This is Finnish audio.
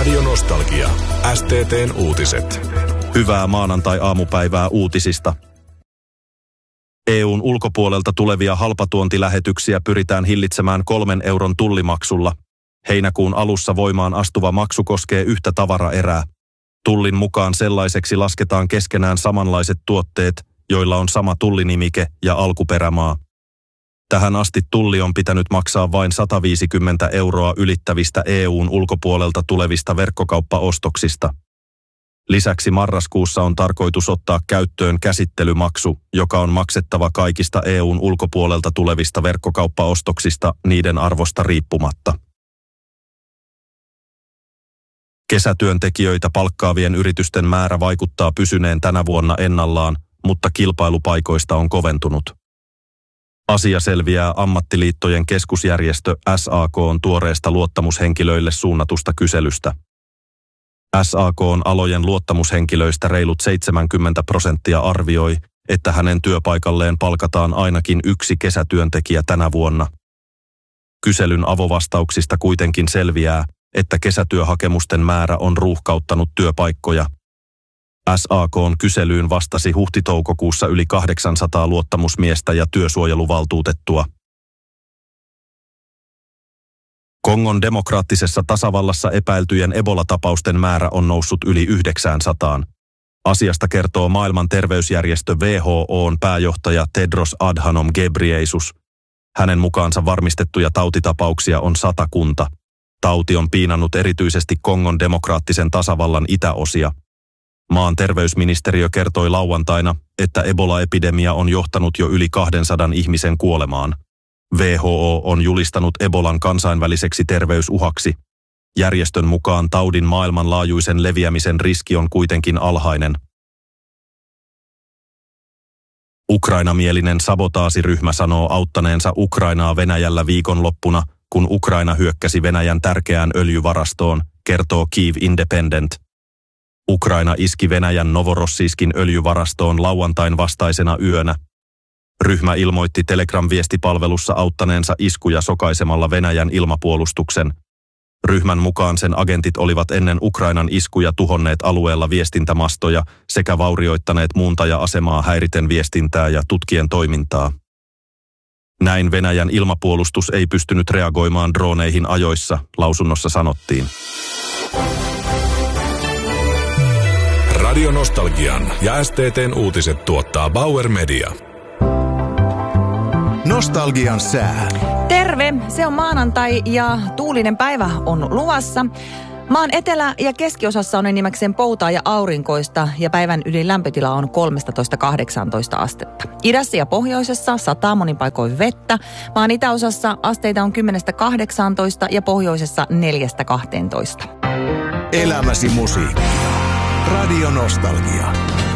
Radio Nostalgia. STT:n uutiset. Hyvää maanantai-aamupäivää uutisista. EUn ulkopuolelta tulevia halpatuontilähetyksiä pyritään hillitsemään 3 euron tullimaksulla. Heinäkuun alussa voimaan astuva maksu koskee yhtä tavaraerää. Tullin mukaan sellaiseksi lasketaan keskenään samanlaiset tuotteet, joilla on sama tullinimike ja alkuperämaa. Tähän asti tulli on pitänyt maksaa vain 150 euroa ylittävistä EUn ulkopuolelta tulevista verkkokauppaostoksista. Lisäksi marraskuussa on tarkoitus ottaa käyttöön käsittelymaksu, joka on maksettava kaikista EUn ulkopuolelta tulevista verkkokauppaostoksista niiden arvosta riippumatta. Kesätyöntekijöitä palkkaavien yritysten määrä vaikuttaa pysyneen tänä vuonna ennallaan, mutta kilpailupaikoista on koventunut. Asia selviää ammattiliittojen keskusjärjestö SAK:n tuoreesta luottamushenkilöille suunnatusta kyselystä. SAK:n alojen luottamushenkilöistä reilut 70% arvioi, että hänen työpaikalleen palkataan ainakin 1 kesätyöntekijä tänä vuonna. Kyselyn avovastauksista kuitenkin selviää, että kesätyöhakemusten määrä on ruuhkauttanut työpaikkoja. SAK:n kyselyyn vastasi huhti-toukokuussa yli 800 luottamusmiestä ja työsuojeluvaltuutettua. Kongon demokraattisessa tasavallassa epäiltyjen Ebola-tapausten määrä on noussut yli 900. Asiasta kertoo maailman terveysjärjestö WHO:n pääjohtaja Tedros Adhanom Ghebreyesus. Hänen mukaansa varmistettuja tautitapauksia on 100 kunta. Tauti on piinannut erityisesti Kongon demokraattisen tasavallan itäosia. Maan terveysministeriö kertoi lauantaina, että Ebola-epidemia on johtanut jo yli 200 ihmisen kuolemaan. WHO on julistanut Ebolan kansainväliseksi terveysuhaksi. Järjestön mukaan taudin maailmanlaajuisen leviämisen riski on kuitenkin alhainen. Ukrainamielinen sabotaasiryhmä sanoo auttaneensa Ukrainaa Venäjällä viikonloppuna, kun Ukraina hyökkäsi Venäjän tärkeään öljyvarastoon, kertoo Kyiv Independent. Ukraina iski Venäjän Novorossiskin öljyvarastoon lauantain vastaisena yönä. Ryhmä ilmoitti Telegram-viestipalvelussa auttaneensa iskuja sokaisemalla Venäjän ilmapuolustuksen. Ryhmän mukaan sen agentit olivat ennen Ukrainan iskuja tuhonneet alueella viestintämastoja sekä vaurioittaneet muuntaja-asemaa häiriten viestintää ja tutkien toimintaa. Näin Venäjän ilmapuolustus ei pystynyt reagoimaan droneihin ajoissa, lausunnossa sanottiin. Radio Nostalgian ja STT:n uutiset tuottaa Bauer Media. Nostalgian sää. Terve! Se on maanantai ja tuulinen päivä on luvassa. Maan etelä- ja keskiosassa on enimmäkseen poutaa ja aurinkoista ja päivän ylin lämpötila on 13-18 astetta. Idässä ja pohjoisessa sataa monin paikoin vettä. Maan itäosassa asteita on 10-18 ja pohjoisessa 4-12. Elämäsi musiikkia. Radio Nostalgia.